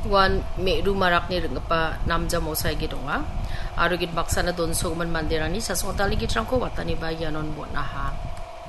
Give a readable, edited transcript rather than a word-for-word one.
wan me ru marak ni rengpa namja mosai gi donga aro git baksana don sogman mandirani sasong tali git rangko watani bayanon bonaha